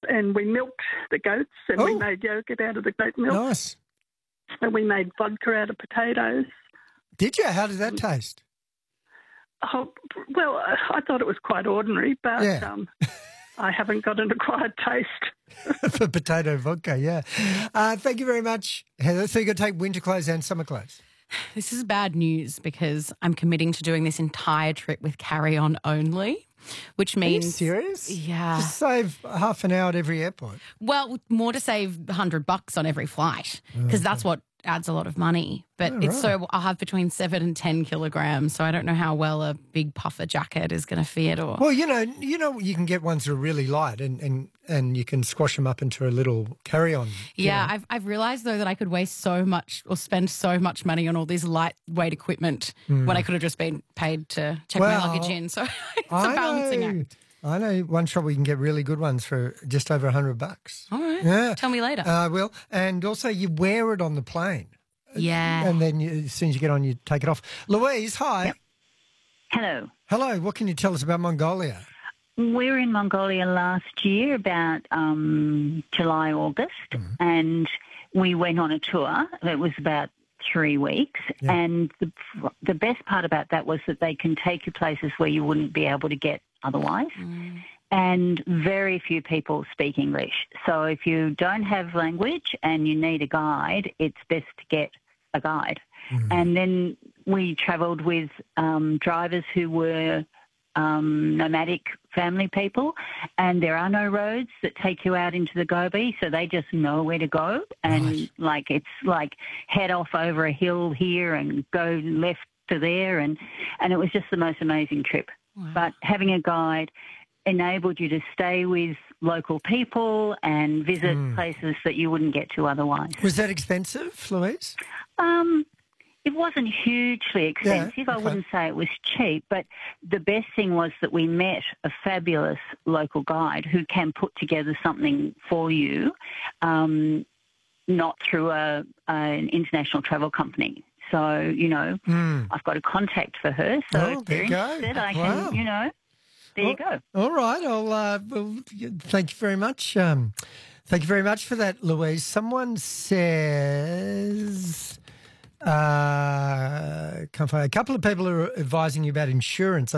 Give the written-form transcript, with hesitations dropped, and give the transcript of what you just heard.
and we milked the goats and we made yogurt out of the goat milk. Nice. And we made vodka out of potatoes. Did you? How did that taste? Oh, well, I thought it was quite ordinary, but I haven't got an acquired taste. For potato vodka, yeah. Thank you very much, Heather. So you're going to take winter clothes and summer clothes? This is bad news because I'm committing to doing this entire trip with carry-on only, which means... Are you serious? Yeah. Just save half an hour at every airport. Well, more to save $100 on every flight because that's what adds a lot of money. But so I'll have between 7 and 10 kilograms, so I don't know how well a big puffer jacket is going to fit. Or well, you know, you can get ones that are really light and you can squash them up into a little carry-on. Yeah, I've realised though that I could waste so much or spend so much money on all this lightweight equipment when I could have just been paid to check my luggage in. So it's a balancing act. I know one shop where you can get really good ones for just over $100. All right. Yeah. Tell me later. I will. And also you wear it on the plane. Yeah. And then as soon as you get on, you take it off. Louise, hi. Yep. Hello. Hello. What can you tell us about Mongolia? We were in Mongolia last year, about July, August, and we went on a tour. It was about 3 weeks, and the best part about that was that they can take you places where you wouldn't be able to get otherwise. And very few people speak English. So if you don't have language and you need a guide, it's best to get a guide. And then we travelled with drivers who were nomadic family people, and there are no roads that take you out into the Gobi, so they just know where to go. And it's like head off over a hill here and go left to there, and it was just the most amazing trip. But having a guide enabled you to stay with local people and visit places that you wouldn't get to otherwise. Was that expensive, Louise? It wasn't hugely expensive. I wouldn't say it was cheap, but the best thing was that we met a fabulous local guide who can put together something for you, not through an international travel company. So, you know, I've got a contact for her. So if they're interested, I can, you know, there you go. All right. Thank you very much. Thank you very much for that, Louise. Someone says... a couple of people are advising you about insurance.